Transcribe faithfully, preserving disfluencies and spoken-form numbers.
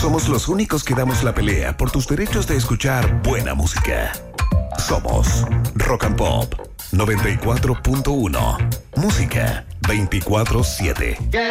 Somos los únicos que damos la pelea por tus derechos de escuchar buena música. Somos Rock and Pop noventa y cuatro punto uno. Música veinticuatro siete.